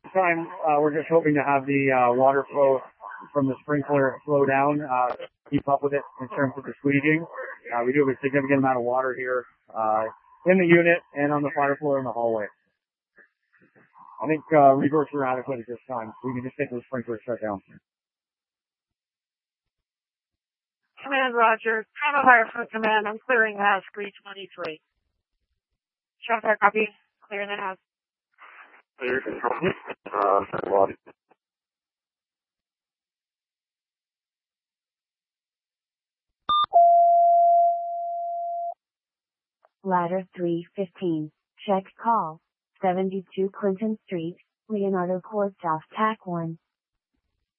time, we're just hoping to have the water flow from the sprinkler slow down, keep up with it in terms of the squeegeeing. We do have a significant amount of water here in the unit and on the fire floor in the hallway. I think reverse are adequate at this time. We can just get the sprinkler shut down. Command, Roger. Travel Fire from Command. I'm clearing the house, 323. Travel Fire, copy. Clearing the house. Clear control. Ladder 315. Check call. 72 Clinton Street, Leonardo Court, South TAC 1.